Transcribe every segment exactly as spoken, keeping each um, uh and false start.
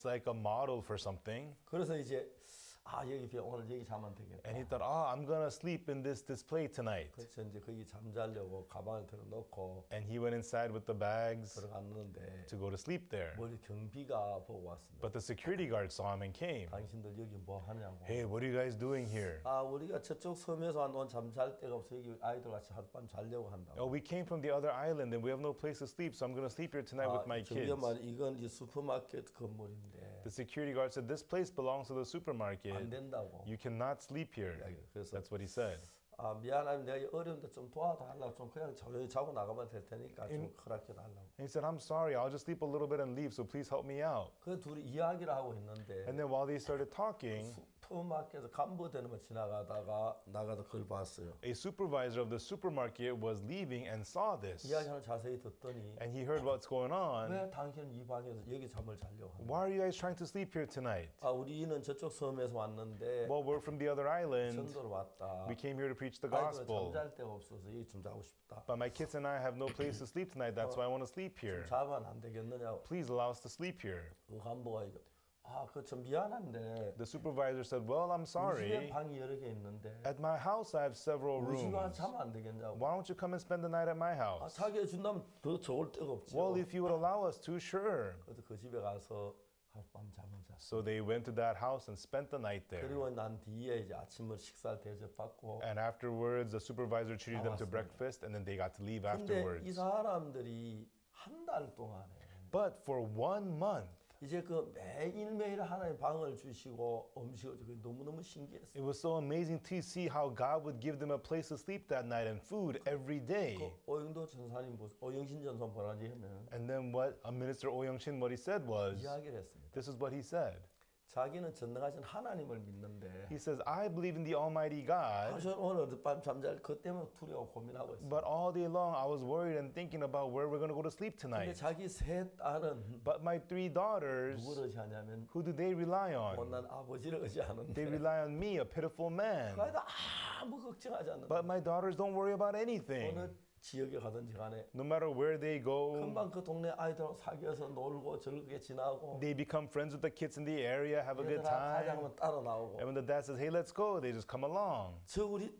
like a model for something. 그래서 이제 아 여기 비 오늘 여기 자면 되겠다. And he thought, oh, I'm going to sleep in this display tonight. 그래서 이제 거기 잠자려고 가방을 들어놓고 And he went inside with the bags 들어갔는데 to go to sleep there. 머리 경비가 보고 왔습니다. But the security guard saw him and came. 당신들 여기 뭐 하냐고. Hey, what are you guys doing here? 아 우리가 저쪽 섬에서 온 잠잘 데가 없어 여기 아이들 같이 하룻밤 자려고 한다고. Oh, we came from the other island and we have no place to sleep, so I'm going to sleep here tonight with my 경비가 kids. 말 이건 이 슈퍼마켓 건물인데 The security guard said, this place belongs to the supermarket. 안 된다고. You cannot sleep here. 그래서 That's what he said. 아 미안하면 내가 어려운데 좀 도와달라고 좀 그냥 조용히 자고 나가면 될 테니까 좀 허락해 달라고. And he said, I'm sorry, I'll just sleep a little bit and leave, so please help me out. 그 둘이 이야기를 하고 있는데 And then while they started talking, 슈퍼마켓에서 간부되는 거 지나가다가 나가다 그걸 봤어요. a supervisor of the supermarket was leaving and saw this. 이야기를 자세히 듣더니 And he heard what's going on. 왜 당신은 이 방에서 여기 잠을 자려고 하는 Why are you guys trying to sleep here tonight? 아 우리는 저쪽 섬에서 왔는데 Well, we're from the other island. 전도로 왔다. We came here to preach the 아이들은 gospel. 잠잘 데가 없어서 여기 좀 자고 싶다. But my kids and I have no place to sleep tonight. That's why I want to sleep here. 자면 안 되겠느냐고. Please allow us to sleep here. 그 간부가 이거 아, 그 좀 미안한데 The supervisor said, well, I'm 우리 집에 sorry. 방이 여러 개 있는데 At my house, I have several 우리 집에 rooms. 자면 안 되겠냐고. Why don't you come and spend the night at my 아, house? 자기 준다면 더 좋을 데가 없죠. Well, if you would allow us to, sure. 그래서 그 집에 가서 하룻밤 잠을 잤어. So they went to that house and spent the night there. 그리고 난 뒤에 이제 아침을 식사를 대접받고. And afterwards, the supervisor treated them to 나왔습니다. breakfast, and then they got to leave 근데 afterwards. 이 사람들이 한 달 동안에 But for one month, 이제 그 매일매일 하나님 방을 주시고 음식을 주고 너무너무 신기했어요. it was so amazing to see how God would give them a place to sleep that night and food every day. 그 오영도 전사님, 오영신 전선 보라지 하면 And then what uh, Minister Oh Young-shin, what he said was, 이야기를 했습니다. this is what he said. 자기는 전능하신 하나님을 믿는데 He says, I believe in the Almighty God, 저는 오늘 어젯밤 잠잘 그 때문에 두려워 고민하고 있어요. but all day long I was worried and thinking about where we're going to go to sleep 근데 tonight. 자기 세 딸은 But my three daughters, 누구를 의지하냐면 who do they rely on? 못난 아버지를 의지하는데 They rely on me, a pitiful man. 그 아이들 아무 걱정하지 않는다. But my daughters don't worry about anything. 어느 지역에 가든지 간에 No matter where they go, 금방 그 동네 아이들하고 사귀어서 놀고 즐겁게 지나고 they become friends with the kids in the area, have a good 얘들아 가자 time. 하면 따라 나오고 And when the dad says, hey, let's go, they just come along. 저 우리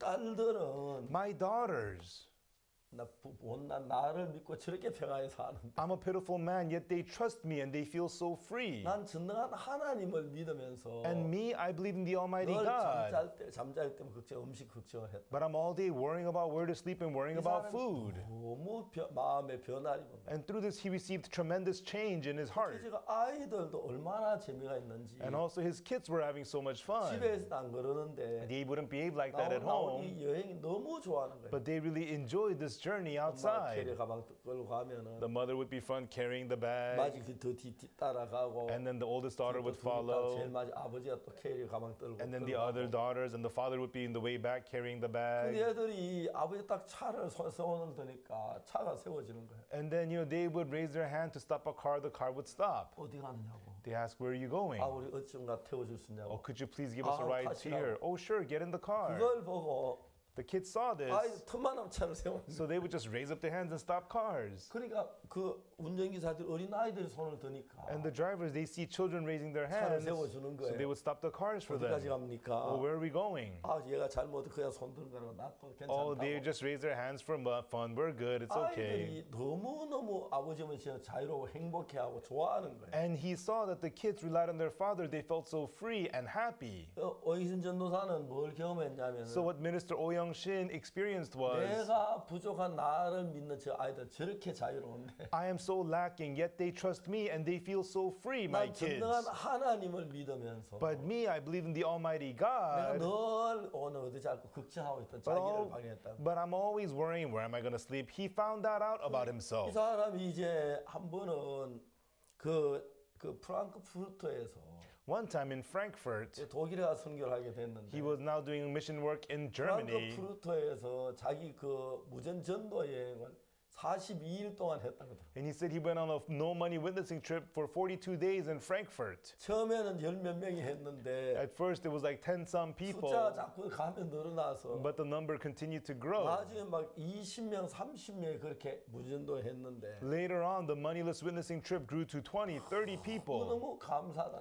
딸들은 My daughters, 나 부- 못난 나를 믿고 저렇게 평안히 사는데 I'm a pitiful man, yet they trust me and they feel so free. 난 전능한 하나님을 믿으면서 And me, I believe in the Almighty 늘 God. 잠잘 때 잠잘 때면 걱정 음식 걱정을 했다. But I'm all day worrying about where to sleep and worrying 이 about 사람이 food. 너무 변- 마음의 변화를 입은 거예요. And through this, he received tremendous change in his heart. 제가 아이들도 얼마나 재미가 있는지 And also, his kids were having so much fun. 집에서는 안 그러는데 They wouldn't behave like that at 나온 home, 이 여행이 너무 좋아하는 거예요. but they really enjoyed this journey 엄마 outside. 캐리 가방 끌고 가면은 The mother would be front carrying the bag, 마지 그더뒤 따라가고 and then the oldest daughter would 제일 follow, 마지 아버지가 또 캐리 가방 들고 and then the 끌고 other 가고. daughters and the father would be in the way back carrying the 근데 bag. 애들이 아버지 딱 차를 서- 세워놓을 테니까 차가 세워지는 거예요. And then, you know, they would raise their hand to stop a car, the car would stop. 어디 가느냐고. They ask, where are you going? 아 우리 어쩐가 태워줄 수 있냐고. Oh, could you please give us a 아, ride to 타시라고. here? Oh, sure, get in the car. 그걸 보고 The kids saw 아이 this, 틈만하면 차를 세우는 so they would just raise up their hands and stop cars. 그러니까 그 운전기사들 어린 아이들이 손을 드니까 And the drivers, they see children raising their 차를 hands, 세워주는 so they 거예요. would stop the cars for 어디까지 them. 갑니까? Oh, where are we going? 아 얘가 잘못 그냥 손 드는 거라고 나도 Oh, they 괜찮다고. just raise their hands for mu- fun. We're good. It's okay. 아이들이 너무너무 아버지는 진짜 자유로워 행복해하고 좋아하는 거예요. And he saw that the kids relied on their father. They felt so free and happy. 어, 오이신 전도사는 뭘 경험했냐면 So what Minister Oh Young-shin experienced was, 내가 부족한 나를 믿는 저 아이들 저렇게 자유로운데 I am so lacking, yet they trust me and they feel so free, my 난 kids. 전능한 하나님을 믿으면서 But me, I believe in the Almighty 내가 God. 늘 오늘 어디 자꾸 걱정하고 있던 But, 자기를 all- 방해했다. but I'm always worrying, where am I going to sleep? He found that out about 이 himself. 사람이 이제 한 번은 그, 그 프랑크푸르트에서 One time in Frankfurt, 독일에 가서 선교를 하게 됐는데 he was now doing mission work in Germany. 프랑크푸르트에서 자기 그 무전 전도 여행을 사십이 일 동안 했다거든. And he said he went on a no money witnessing trip for forty-two days in Frankfurt. 처음에는 열 몇 명이 했는데 At first, it was like ten some people, 숫자가 자꾸 가면 늘어나서 but the number continued to grow. 나중에 막 이십 명, 삼십 명이 그렇게 무전도 했는데 Later on, the moneyless witnessing trip grew to twenty, thirty 그거 people. 너무 감사하다.